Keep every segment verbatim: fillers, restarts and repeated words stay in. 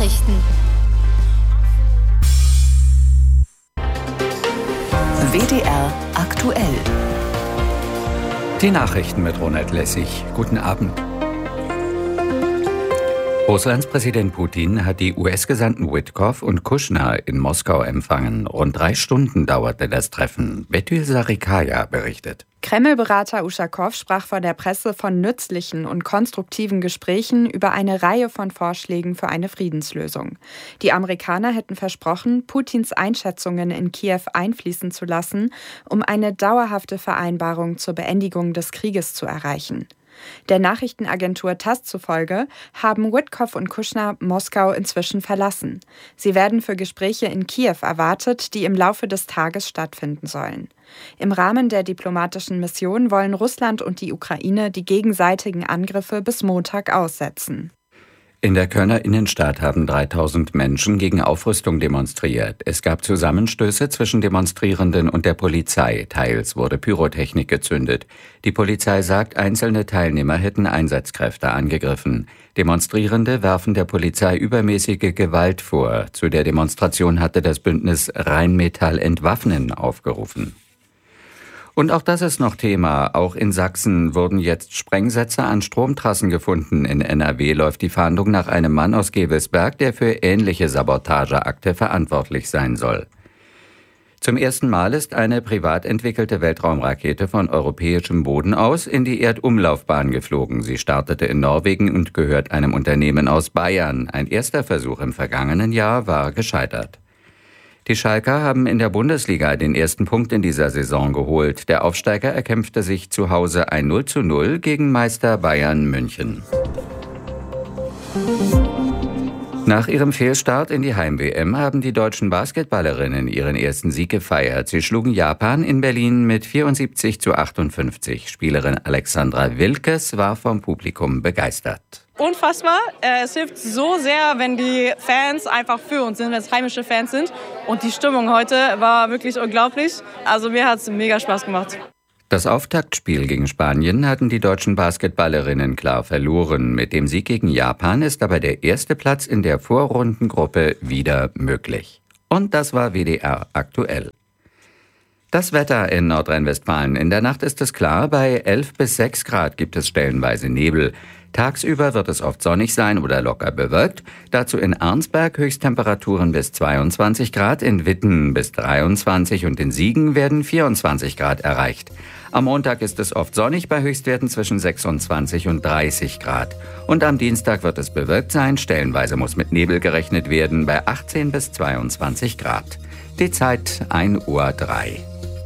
Nachrichten. W D R aktuell. Die Nachrichten mit Ronald Lessig. Guten Abend. Russlands Präsident Putin hat die U S-Gesandten Witkoff und Kushner in Moskau empfangen. Rund drei Stunden dauerte das Treffen. Betül Sarikaya berichtet. Kreml-Berater Uschakow sprach vor der Presse von nützlichen und konstruktiven Gesprächen über eine Reihe von Vorschlägen für eine Friedenslösung. Die Amerikaner hätten versprochen, Putins Einschätzungen in Kiew einfließen zu lassen, um eine dauerhafte Vereinbarung zur Beendigung des Krieges zu erreichen. Der Nachrichtenagentur TASS zufolge haben Witkoff und Kushner Moskau inzwischen verlassen. Sie werden für Gespräche in Kiew erwartet, die im Laufe des Tages stattfinden sollen. Im Rahmen der diplomatischen Mission wollen Russland und die Ukraine die gegenseitigen Angriffe bis Montag aussetzen. In der Kölner Innenstadt haben dreitausend Menschen gegen Aufrüstung demonstriert. Es gab Zusammenstöße zwischen Demonstrierenden und der Polizei. Teils wurde Pyrotechnik gezündet. Die Polizei sagt, einzelne Teilnehmer hätten Einsatzkräfte angegriffen. Demonstrierende werfen der Polizei übermäßige Gewalt vor. Zu der Demonstration hatte das Bündnis Rheinmetall entwaffnen aufgerufen. Und auch das ist noch Thema. Auch in Sachsen wurden jetzt Sprengsätze an Stromtrassen gefunden. In N R W läuft die Fahndung nach einem Mann aus Gevelsberg, der für ähnliche Sabotageakte verantwortlich sein soll. Zum ersten Mal ist eine privat entwickelte Weltraumrakete von europäischem Boden aus in die Erdumlaufbahn geflogen. Sie startete in Norwegen und gehört einem Unternehmen aus Bayern. Ein erster Versuch im vergangenen Jahr war gescheitert. Die Schalker haben in der Bundesliga den ersten Punkt in dieser Saison geholt. Der Aufsteiger erkämpfte sich zu Hause ein null zu null gegen Meister Bayern München. Nach ihrem Fehlstart in die Heim-W M haben die deutschen Basketballerinnen ihren ersten Sieg gefeiert. Sie schlugen Japan in Berlin mit vierundsiebzig zu achtundfünfzig. Spielerin Alexandra Wilkes war vom Publikum begeistert. Unfassbar. Es hilft so sehr, wenn die Fans einfach für uns sind, wenn es heimische Fans sind. Und die Stimmung heute war wirklich unglaublich. Also mir hat es mega Spaß gemacht. Das Auftaktspiel gegen Spanien hatten die deutschen Basketballerinnen klar verloren. Mit dem Sieg gegen Japan ist aber der erste Platz in der Vorrundengruppe wieder möglich. Und das war W D R aktuell. Das Wetter in Nordrhein-Westfalen. In der Nacht ist es klar, bei elf bis sechs Grad gibt es stellenweise Nebel. Tagsüber wird es oft sonnig sein oder locker bewölkt. Dazu in Arnsberg Höchsttemperaturen bis zweiundzwanzig Grad, in Witten bis dreiundzwanzig und in Siegen werden vierundzwanzig Grad erreicht. Am Montag ist es oft sonnig bei Höchstwerten zwischen sechsundzwanzig und dreißig Grad. Und am Dienstag wird es bewölkt sein, stellenweise muss mit Nebel gerechnet werden bei achtzehn bis zweiundzwanzig Grad. Die Zeit ein Uhr drei.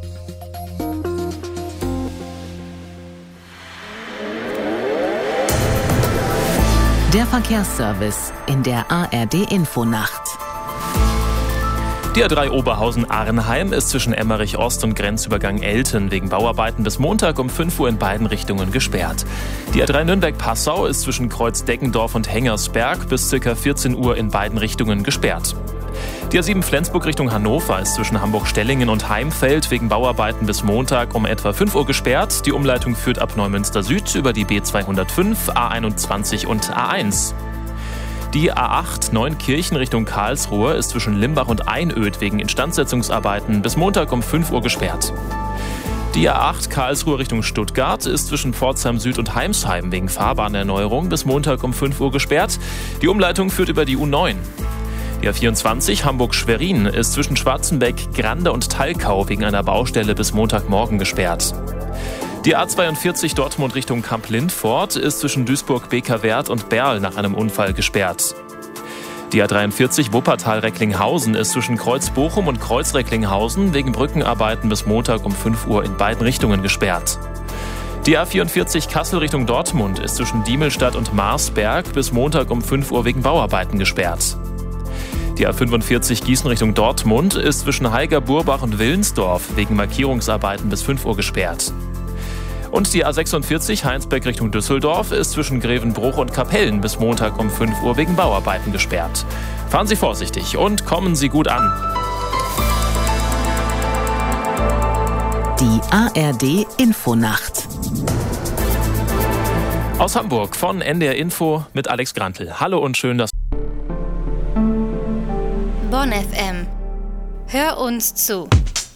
Der Verkehrsservice in der A R D-Infonacht. Die A drei Oberhausen-Arnheim ist zwischen Emmerich Ost und Grenzübergang Elten wegen Bauarbeiten bis Montag um fünf Uhr in beiden Richtungen gesperrt. Die A drei Nürnberg-Passau ist zwischen Kreuz Deggendorf und Hengersberg bis ca. vierzehn Uhr in beiden Richtungen gesperrt. Die A sieben Flensburg Richtung Hannover ist zwischen Hamburg-Stellingen und Heimfeld wegen Bauarbeiten bis Montag um etwa fünf Uhr gesperrt. Die Umleitung führt ab Neumünster Süd über die B zweihundertfünf, A einundzwanzig und A eins. Die A acht Neunkirchen Richtung Karlsruhe ist zwischen Limbach und Einöd wegen Instandsetzungsarbeiten bis Montag um fünf Uhr gesperrt. Die A acht Karlsruhe Richtung Stuttgart ist zwischen Pforzheim Süd und Heimsheim wegen Fahrbahnerneuerung bis Montag um fünf Uhr gesperrt. Die Umleitung führt über die U neun. Die A vierundzwanzig Hamburg-Schwerin ist zwischen Schwarzenbeck, Grande und Thalkau wegen einer Baustelle bis Montagmorgen gesperrt. Die A zweiundvierzig Dortmund Richtung Kamp-Lindfort ist zwischen Duisburg-Bekerwerth und Berl nach einem Unfall gesperrt. Die A dreiundvierzig Wuppertal-Recklinghausen ist zwischen Kreuz-Bochum und Kreuz-Recklinghausen wegen Brückenarbeiten bis Montag um fünf Uhr in beiden Richtungen gesperrt. Die A vierundvierzig Kassel Richtung Dortmund ist zwischen Diemelstadt und Marsberg bis Montag um fünf Uhr wegen Bauarbeiten gesperrt. Die A fünfundvierzig Gießen Richtung Dortmund ist zwischen Haiger, Burbach und Willensdorf wegen Markierungsarbeiten bis fünf Uhr gesperrt. Und die A sechsundvierzig Heinsberg Richtung Düsseldorf ist zwischen Grevenbruch und Kapellen bis Montag um fünf Uhr wegen Bauarbeiten gesperrt. Fahren Sie vorsichtig und kommen Sie gut an. Die A R D-Infonacht. Aus Hamburg von N D R Info mit Alex Grantl. Hallo und schön, dass Bonn F M. Hör uns zu.